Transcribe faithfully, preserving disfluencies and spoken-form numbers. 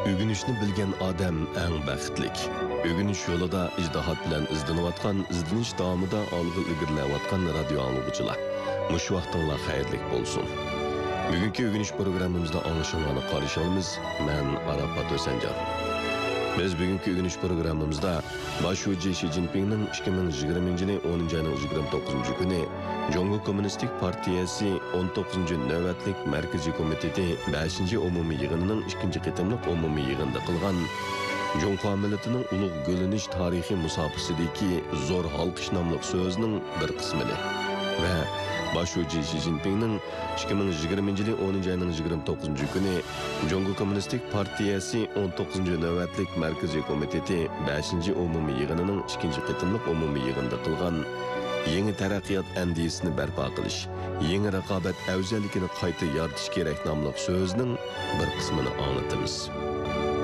Ögünüşni bilgen adam eng baxtlik. Ögünüş yolida ijtihod bilan izlanayotgan, izdinish davomida olg'a ilgirlayotgan radio anglag'uchilar. Mush vaqtinglar xayrlik bo'lsin. Bugungi ögünüş programmamizda anglashinglarni qarshi olamiz. Men Arafat O'sanjon. Biz bugungi ögünüş programmamizda Boshchi Xi Jinpingning ikki ming yigirmanchi yil o'ninchi oyning yigirma to'qqizinchi kuni Jongo Kommunistik partiyasi o'n to'qqizinchi navbatlik markaziy komiteti beshinchi umumiy yig'inining ikkinchi qitimliq umumiy yig'inida qilgan Jongo millatining ulug' gulinish tarixiy musobaqasidagi zo'r halqish nomli so'zining bir qismini va Boshchi Xi Jinpingning ikki ming yigirmanchi yil o'ninchi oyning yigirma to'qqizinchi kuni Jongo Kommunistik partiyasi o'n to'qqizinchi navbatlik markaziy komiteti beshinchi umumiy yig'inining ikkinchi qitimliq umumiy yig'inida qilgan yangi taraqqiyot andisini barpo qilish, yangi raqobat afzalligini qayta yaratish kerak nomli so'zning bir qismini anglatamiz.